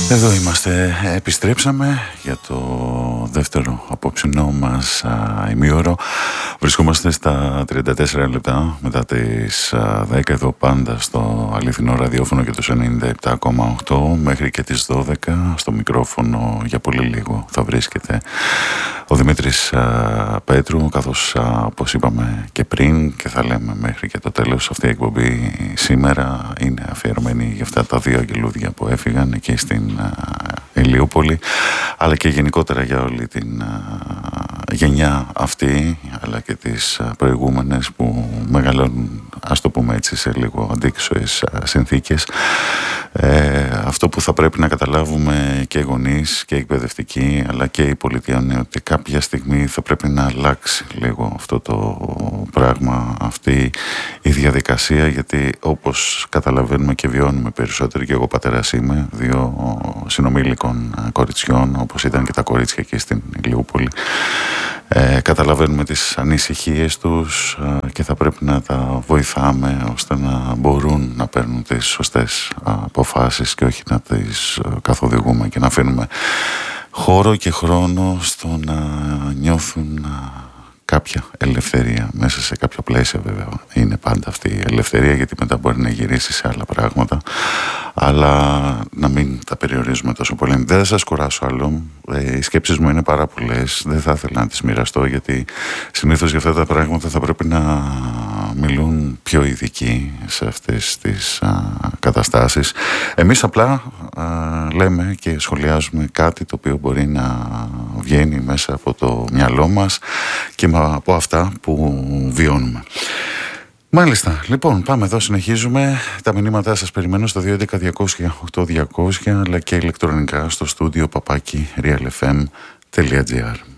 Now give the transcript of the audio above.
Εδώ είμαστε, επιστρέψαμε για το δεύτερο απόψινό μας ημίωρο. Βρισκόμαστε στα 34 λεπτά μετά τις 10 εδώ πάντα στο αληθινό ραδιόφωνο και το 97,8 μέχρι και τις 12 στο μικρόφωνο. Για πολύ λίγο θα βρίσκεται ο Δημήτρης Πέτρου, καθώς όπως είπαμε και πριν και θα λέμε μέχρι και το τέλος, αυτή η εκπομπή σήμερα είναι αφιερωμένη για αυτά τα δύο αγγελούδια που έφυγαν εκεί στην Ηλιούπολη, αλλά και γενικότερα για όλη την γενιά αυτή, αλλά και τις προηγούμενες που μεγαλώνουν, ας το πούμε έτσι, σε λίγο αντίξωες συνθήκες. Αυτό που θα πρέπει να καταλάβουμε και οι γονείς και οι εκπαιδευτικοί αλλά και η πολιτεία είναι ότι κάποια στιγμή θα πρέπει να αλλάξει λίγο αυτό το πράγμα, αυτή η διαδικασία, γιατί όπως καταλαβαίνουμε και βιώνουμε περισσότερο, και εγώ πατέρας είμαι δύο συνομήλικων κοριτσιών όπως ήταν και τα κορίτσια εκεί στην Ηλιούπολη, καταλαβαίνουμε τις ανησυχίες τους και θα πρέπει να τα βοηθάμε ώστε να μπορούν να παίρνουν τις σωστές αποφάσεις και όχι να τις καθοδηγούμε και να αφήνουμε χώρο και χρόνο στο να νιώθουν κάποια ελευθερία μέσα σε κάποια πλαίσια. Βέβαια είναι πάντα αυτή η ελευθερία, γιατί μετά μπορεί να γυρίσει σε άλλα πράγματα, αλλά να μην τα περιορίζουμε τόσο πολύ. Δεν θα σας κουράσω άλλο, οι σκέψεις μου είναι πάρα πολλές, δεν θα ήθελα να τις μοιραστώ, γιατί συνήθως για αυτά τα πράγματα θα πρέπει να μιλούν πιο ειδικοί σε αυτές τις καταστάσεις. Εμείς απλά λέμε και σχολιάζουμε κάτι το οποίο μπορεί να βγαίνει μέσα από το μυαλό μας και από αυτά που βιώνουμε. Μάλιστα, λοιπόν, πάμε εδώ, συνεχίζουμε. Τα μηνύματά σας περιμένω στο 211-200-8200 αλλά και ηλεκτρονικά στο στούντιο @realfm.gr.